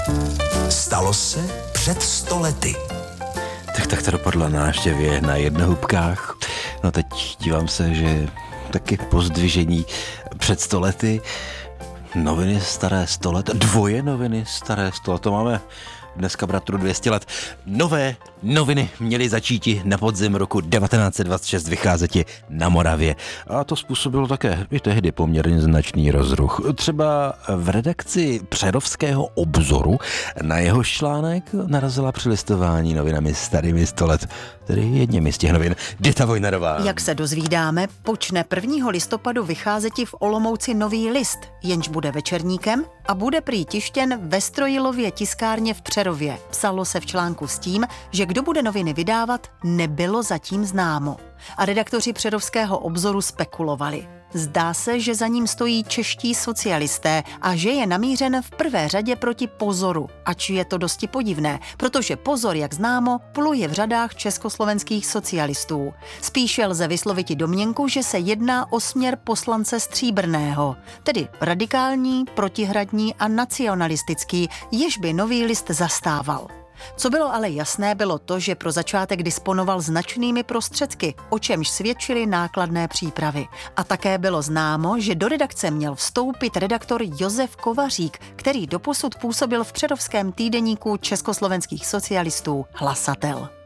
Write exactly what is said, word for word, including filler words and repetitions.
Stalo se před sto lety. Tak tak to dopadlo na návštěvě na Jednohubkách. No teď dívám se, že taky pozdvižení před sto lety. Noviny staré sto let, dvoje noviny staré sto let, to máme dneska bratru dvě stě let. Nové noviny měly začíti na podzim roku devatenáct set dvacet šest vycházeti na Moravě. A to způsobilo také i tehdy poměrně značný rozruch. Třeba v redakci Přerovského obzoru na jeho článek narazila při listování novinami starými sto let, tedy jedněmi z těch novin, Dita Vojnarová. Jak se dozvídáme, počne prvního listopadu vycházeti v Olomouci Nový list, jenž bude večerníkem a bude prý tištěn ve Strojilově tiskárně v Přerově. Psalo se v článku s tím, že kdo bude noviny vydávat, nebylo zatím známo. A redaktoři Přerovského obzoru spekulovali. Zdá se, že za ním stojí čeští socialisté a že je namířen v prvé řadě proti Pozoru, ač je to dosti podivné, protože Pozor, jak známo, pluje v řadách československých socialistů. Spíše lze vysloviti domněnku, že se jedná o směr poslance Stříbrného, tedy radikální, protihradní a nacionalistický, jež by Nový list zastával. Co bylo ale jasné, bylo to, že pro začátek disponoval značnými prostředky, o čemž svědčily nákladné přípravy. A také bylo známo, že do redakce měl vstoupit redaktor Josef Kovařík, který doposud působil v přerovském týdeníku československých socialistů Hlasatel.